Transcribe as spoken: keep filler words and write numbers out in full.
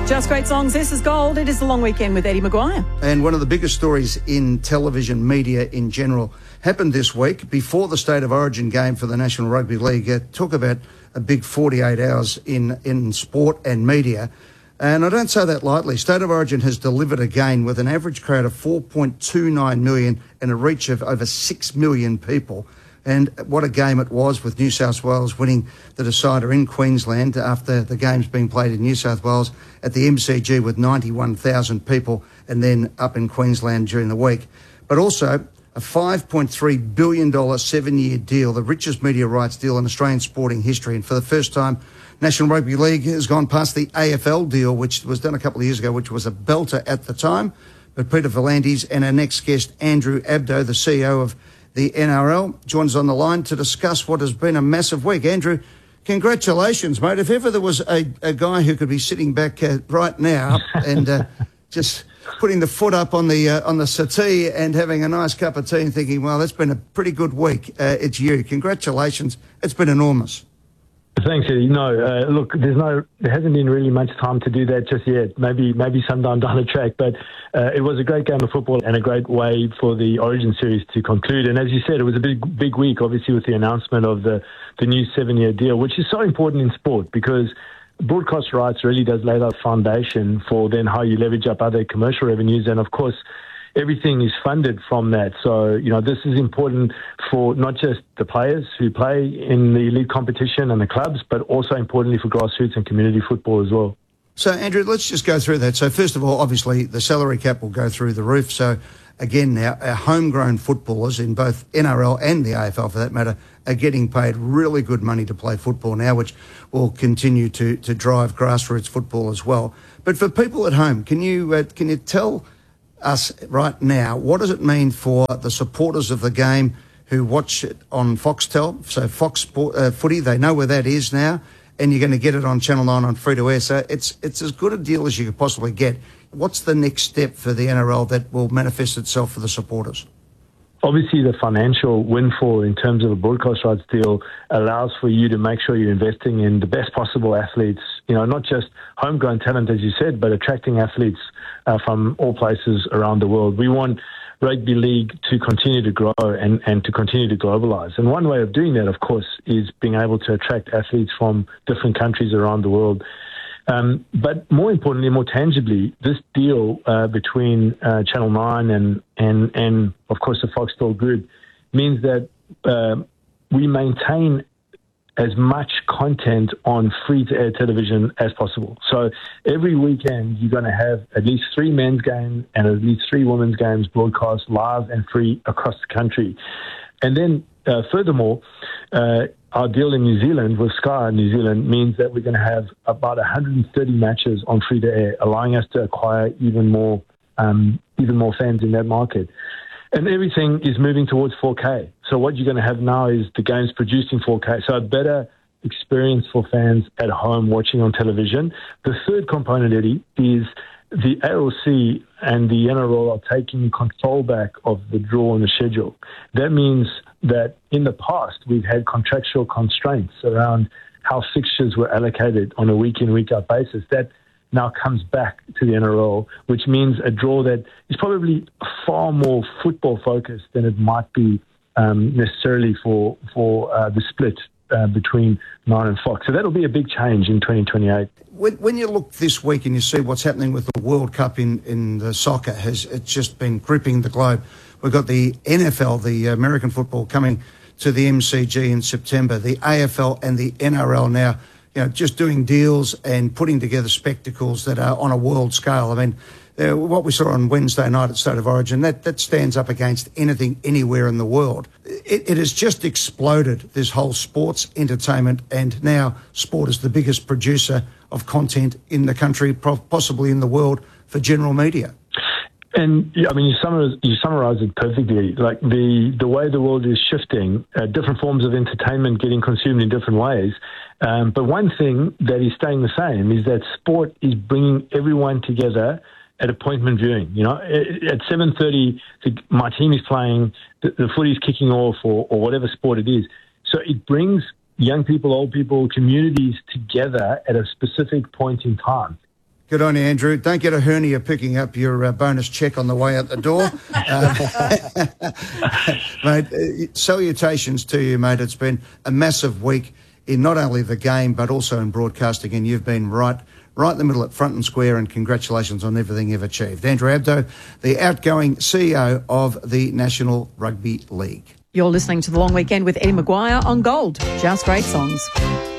Just great songs. This is Gold. It is the long weekend with Eddie Maguire. And one of the biggest stories in television media in general happened this week before the State of Origin game for the National Rugby League. Uh, talk about a big forty-eight hours in, in sport and media. And I don't say that lightly. State of Origin has delivered again with an average crowd of four point two nine million and a reach of over six million people. And what a game it was, with New South Wales winning the decider in Queensland after the game's being played in New South Wales at the M C G with ninety-one thousand people, and then up in Queensland during the week. But also a five point three billion dollars seven-year deal, the richest media rights deal in Australian sporting history. And for the first time, National Rugby League has gone past the A F L deal, which was done a couple of years ago, which was a belter at the time. But Peter V'landys and our next guest, Andrew Abdo, the C E O of the N R L, joins on the line to discuss what has been a massive week. Andrew, congratulations, mate. If ever there was a, a guy who could be sitting back uh, right now and uh, just putting the foot up on the uh, on the settee and having a nice cup of tea and thinking, well, that's been a pretty good week, uh, it's you. Congratulations. It's been enormous. Thanks, Eddie. No, uh, look, there's no, there hasn't been really much time to do that just yet. Maybe, maybe sometime down the track. But uh, it was a great game of football and a great way for the Origin series to conclude. And as you said, it was a big, big week, obviously, with the announcement of the the new seven-year deal, which is so important in sport because broadcast rights really does lay that foundation for then how you leverage up other commercial revenues. And of course, everything is funded from that. So, you know, this is important for not just the players who play in the elite competition and the clubs, but also importantly for grassroots and community football as well. So, Andrew, let's just go through that. So, first of all, obviously, the salary cap will go through the roof. So, again, now, our homegrown footballers in both N R L and the A F L, for that matter, are getting paid really good money to play football now, which will continue to, to drive grassroots football as well. But for people at home, can you uh, can you tell us right now, what does it mean for the supporters of the game who watch it on Foxtel? So Fox Sport, uh, Footy, they know where that is now, and you're going to get it on Channel nine on free-to-air. So it's it's as good a deal as you could possibly get. What's the next step for the N R L that will manifest itself for the supporters? Obviously, the financial windfall in terms of a broadcast rights deal allows for you to make sure you're investing in the best possible athletes, you know, not just homegrown talent, as you said, but attracting athletes uh, from all places around the world. We want rugby league to continue to grow and, and to continue to globalize. And one way of doing that, of course, is being able to attract athletes from different countries around the world. Um, but more importantly, more tangibly, this deal uh, between uh, Channel nine and, and, and, of course, the Foxtel Group means that uh, we maintain as much content on free-to-air television as possible. So every weekend, you're going to have at least three men's games and at least three women's games broadcast live and free across the country. And then, uh, furthermore, uh, our deal in New Zealand with Sky New Zealand means that we're going to have about one hundred thirty matches on free-to-air, allowing us to acquire even more, um, even more fans in that market. And everything is moving towards four K. So what you're going to have now is the games produced in four K. So a better experience for fans at home watching on television. The third component, Eddie, is the A L C and the N R L are taking control back of the draw and the schedule. That means that in the past, we've had contractual constraints around how fixtures were allocated on a week-in, week-out basis. That now comes back to the N R L, which means a draw that is probably far more football-focused than it might be um, necessarily for, for uh, the split uh, between Nine and Fox. So that'll be a big change in twenty twenty-eight. When, when you look this week and you see what's happening with the World Cup in, in the soccer, has it's just been gripping the globe. We've got the N F L, the American football, coming to the M C G in September, the A F L and the N R L now, you know, just doing deals and putting together spectacles that are on a world scale. I mean, uh, what we saw on Wednesday night at State of Origin, that, that stands up against anything anywhere in the world. It, it has just exploded, this whole sports entertainment, and now sport is the biggest producer of content in the country, possibly in the world, for general media. And yeah, I mean, you summarize, you summarize it perfectly. Like the, the way the world is shifting, uh, different forms of entertainment getting consumed in different ways. Um, but one thing that is staying the same is that sport is bringing everyone together at appointment viewing. You know, at seven thirty, my team is playing, the, the footy's kicking off, or, or whatever sport it is. So it brings young people, old people, communities together at a specific point in time. Good on you, Andrew. Don't get a hernia picking up your uh, bonus check on the way out the door. uh, mate, uh, salutations to you, mate. It's been a massive week in not only the game but also in broadcasting, and you've been right right in the middle at front and square, and congratulations on everything you've achieved. Andrew Abdo, the outgoing C E O of the National Rugby League. You're listening to The Long Weekend with Eddie Maguire on Gold. Just great songs.